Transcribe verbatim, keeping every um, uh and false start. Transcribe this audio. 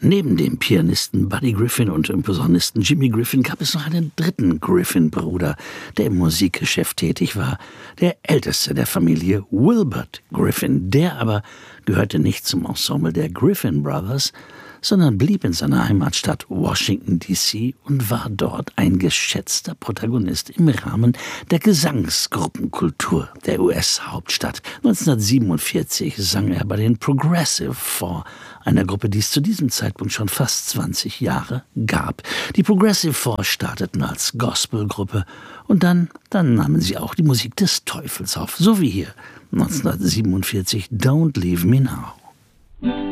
Neben dem Pianisten Buddy Griffin und dem Posaunisten Jimmy Griffin gab es noch einen dritten Griffin-Bruder, der im Musikgeschäft tätig war, der älteste der Familie, Wilbert Griffin. Der aber gehörte nicht zum Ensemble der Griffin Brothers, sondern blieb in seiner Heimatstadt Washington D C und war dort ein geschätzter Protagonist im Rahmen der Gesangsgruppenkultur der U S-Hauptstadt. neunzehnhundertsiebenundvierzig sang er bei den Progressive Four, einer Gruppe, die es zu diesem Zeitpunkt schon fast zwanzig Jahre gab. Die Progressive Four starteten als Gospelgruppe und dann, dann nahmen sie auch die Musik des Teufels auf, so wie hier neunzehnhundertsiebenundvierzig Don't Leave Me Now.